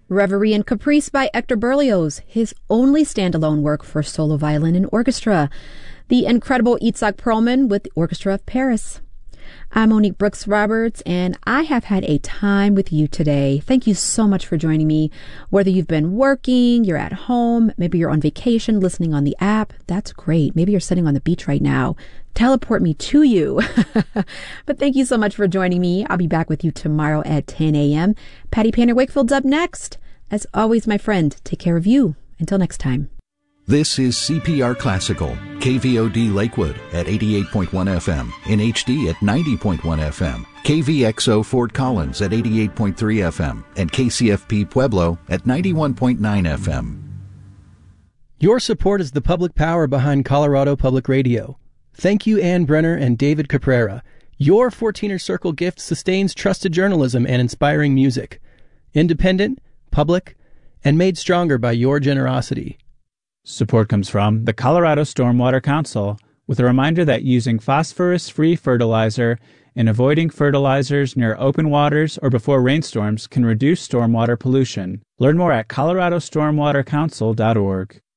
Reverie and Caprice by Hector Berlioz, his only standalone work for solo violin and orchestra. The incredible Itzhak Perlman with the Orchestra of Paris. I'm Monique Brooks Roberts, and I have had a time with you today. Thank you so much for joining me. Whether you've been working, you're at home, maybe you're on vacation listening on the app, that's great. Maybe you're sitting on the beach right now. Teleport me to you. But thank you so much for joining me. I'll be back with you tomorrow at 10 a.m. Patty Painter Wakefield's up next. As always, my friend, take care of you. Until next time. This is CPR Classical, KVOD Lakewood at 88.1 FM, in HD at 90.1 FM, KVXO Fort Collins at 88.3 FM, and KCFP Pueblo at 91.9 FM. Your support is the public power behind Colorado Public Radio. Thank you, Ann Brenner and David Caprera. Your 14er Circle gift sustains trusted journalism and inspiring music. Independent, public, and made stronger by your generosity. Support comes from the Colorado Stormwater Council, with a reminder that using phosphorus-free fertilizer and avoiding fertilizers near open waters or before rainstorms can reduce stormwater pollution. Learn more at coloradostormwatercouncil.org.